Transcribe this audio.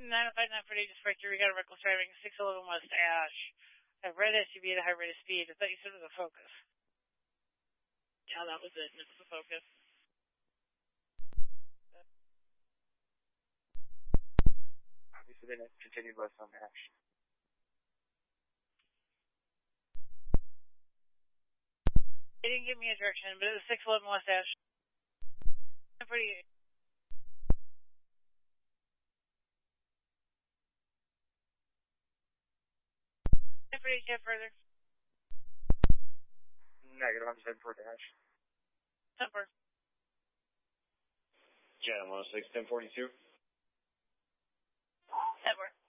905-948, just right here. We got a reckless driving, 611 West Ash. A red SUV at a high rate of speed. I thought you said it was a Focus. Yeah, that was it. This is the Focus. Obviously, then it continued west on Ash. They didn't give me a direction, but it was 611 West Ash. 948. Jet further. Negative, I'm just heading for Ash. Temper. Jet 106, 1042. Temper.